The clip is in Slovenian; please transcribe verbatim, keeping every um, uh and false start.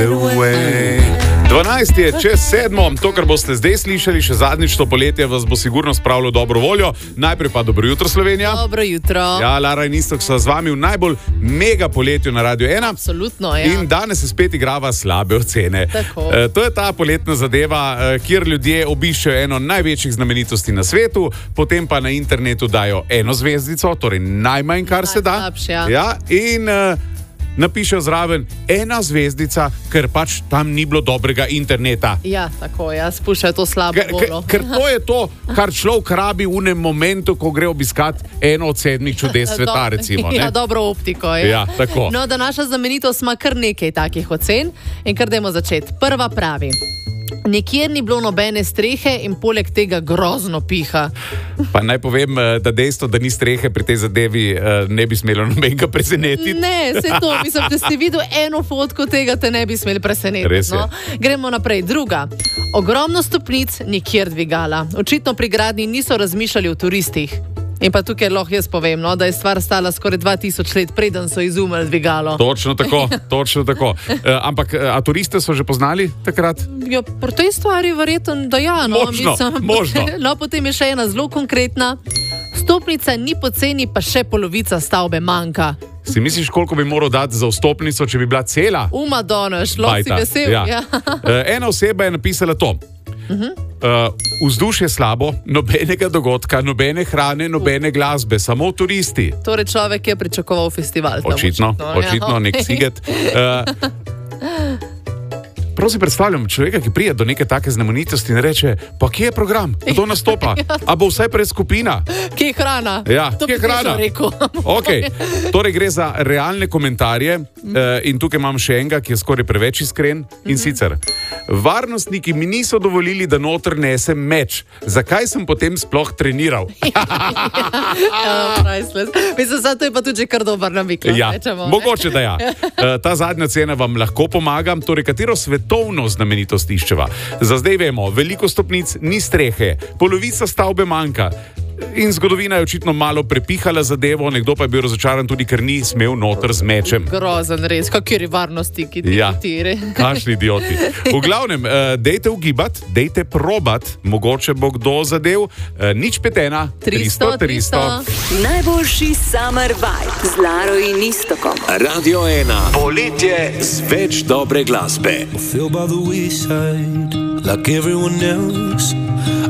dvanajst je čez sedmo, to, kar boste zdaj slišali, še zadnjič to poletje, vas bo sigurno spravilo dobro voljo. Najprej pa dobro jutro, Slovenija. Dobro jutro. Ja, Lara in Iztok so z vami v najbolj mega poletju na Radio ena. Absolutno, ja. In danes se spet igrava slabe ocene. Tako. E, to je ta poletna zadeva, e, kjer ljudje obiščejo eno največjih znamenitosti na svetu, potem pa na internetu dajo eno zvezdico, torej najmanj, kar se da. Najslabše, ja. Ja, in e, napišejo zraven ena zvezdica, ker pač tam ni bilo dobrega interneta. Ja, tako, ja, spuščajo to slabo Ker, voljo. ker, ker to je to, kar človek rabi v enem momentu, ko gre obiskat eno od sedmih čudes sveta, recimo. Ja, Ne? dobro optiko je. Ja, tako. No, da naša znamenitost ima kar nekaj takih ocen in kar dajmo začeti. Prva pravi. Nikjer ni bilo nobene strehe in poleg tega grozno piha. Pa naj povem, eh, da dejstvo, da ni strehe pri tej zadevi, eh, ne bi smelo nobenega presenetiti. Ne, se to, mislim, če si videl eno fotko tega, te ne bi smeli presenetiti. Res je. No? Gremo naprej. Druga. Ogromno stopnic, nikjer dvigala. Očitno pri gradnji niso razmišljali o turistih. In pa tukaj lahko jaz povem, no, da je stvar stala skoraj dva tisoč let, preden so izumili dvigalo. Točno tako, točno tako. E, ampak, a turiste so že poznali takrat? Ja, pri tej stvari verjetno, da ja. No, Možno, možno. No, potem je še ena zelo konkretna. Stopnica ni poceni, pa še polovica stavbe manjka. Si misliš, koliko bi moral dati za vstopnico, če bi bila cela? Uma donoš, lahko si Bajta, vesel. ja. Ja. E, ena oseba je napisala to. Uh-huh. Uh, vzdušje slabo, nobenega dogodka, nobene hrane, nobene glasbe, samo turisti. Torej človek je pričakoval festival. Tam, Očitno, očitno, očitno, ja. nek siget. Uh, Prav si predstavljam človeka, ki pride do neke take znamenitosti in reče, pa kje je program, kdo nastopa, a bo vsaj preskupina? Kje je hrana? Ja, to kje je bi hrana? že rekel. Okay. Torej gre za realne komentarje uh, in tukaj imam še enega, ki je skoraj preveč iskren in sicer. Varnostniki mi niso dovolili, da noter nesem meč. Zakaj sem potem sploh treniral? Ja, mislim, zato je pa tudi že kar dober namik. Ja, mogoče da ja. Uh, ta zadnja cena vam lahko pomaga, torej katero svetovno znamenitost iščeva. Za zdaj vemo, veliko stopnic, ni strehe, polovica stavbe manjka. In zgodovina je očitno malo prepihala zadevo, nekdo pa je bil razočaran tudi, ker ni smel noter z mečem. Grozen res, kakiri varnosti, ki ti Ja, tire. kakšni idioti. V glavnem, uh, dejte ugibati, dejte probat, mogoče bo kdo zadev. Uh, nič petena, tristo, tristo. Najboljši summer vibe z Laro in Istokom. Radio ena. Poletje z več dobre glasbe. Feel by the wayside like everyone else.